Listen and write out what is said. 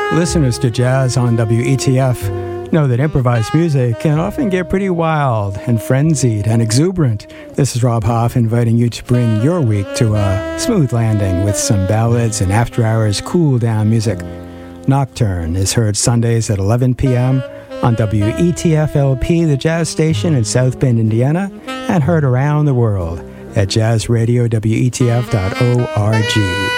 Listeners to jazz on WETF know that improvised music can often get pretty wild and frenzied and exuberant. This is Rob Hoff inviting you to bring your week to a smooth landing with some ballads and after-hours cool-down music. Nocturne is heard Sundays at 11 p.m. on WETF-LP, the jazz station in South Bend, Indiana, and heard around the world at jazzradiowetf.org.